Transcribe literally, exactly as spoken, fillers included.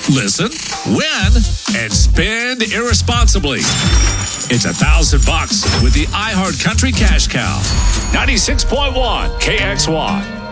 Listen, win, and spend irresponsibly. It's a thousand bucks with the iHeart Country Cash Cow. ninety-six point one K X Y.